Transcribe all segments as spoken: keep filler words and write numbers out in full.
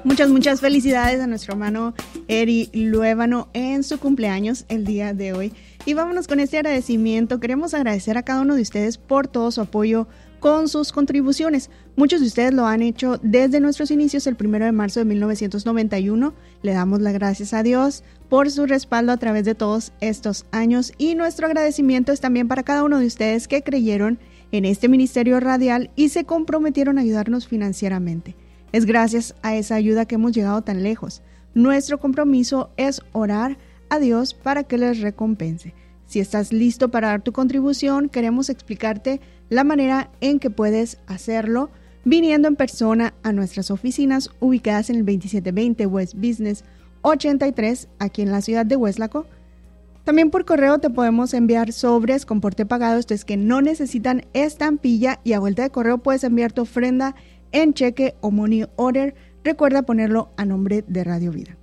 Muchas, muchas felicidades a nuestro hermano Eri Luévano en su cumpleaños el día de hoy. Y vámonos con este agradecimiento. Queremos agradecer a cada uno de ustedes por todo su apoyo con sus contribuciones. Muchos de ustedes lo han hecho desde nuestros inicios el primero de marzo de mil novecientos noventa y uno. Le damos las gracias a Dios por su respaldo a través de todos estos años y nuestro agradecimiento es también para cada uno de ustedes que creyeron en este ministerio radial y se comprometieron a ayudarnos financieramente. Es gracias a esa ayuda que hemos llegado tan lejos. Nuestro compromiso es orar a Dios para que les recompense. Si estás listo para dar tu contribución, queremos explicarte la manera en que puedes hacerlo viniendo en persona a nuestras oficinas ubicadas en el veintisiete veinte West Business ochenta y tres aquí en la ciudad de Weslaco. También por correo te podemos enviar sobres con porte pagado, esto es que no necesitan estampilla y a vuelta de correo puedes enviar tu ofrenda en cheque o money order. Recuerda ponerlo a nombre de Radio Vida.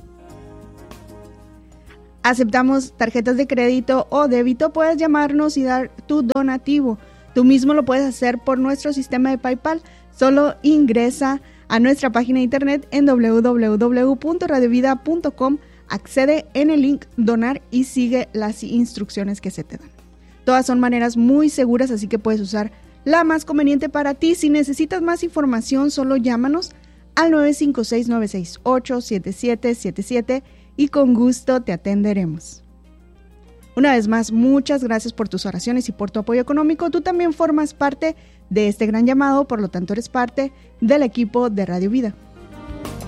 Aceptamos tarjetas de crédito o débito. Puedes llamarnos y dar tu donativo. Tú mismo lo puedes hacer por nuestro sistema de PayPal. Solo ingresa a nuestra página de internet en doble u doble u doble u punto radio vida punto com. Accede en el link donar y sigue las instrucciones que se te dan. Todas son maneras muy seguras, así que puedes usar la más conveniente para ti. Si necesitas más información, solo llámanos al nueve cinco seis, nueve seis ocho, siete siete siete siete y con gusto te atenderemos. Una vez más, muchas gracias por tus oraciones y por tu apoyo económico. Tú también formas parte de este gran llamado, por lo tanto eres parte del equipo de Radio Vida.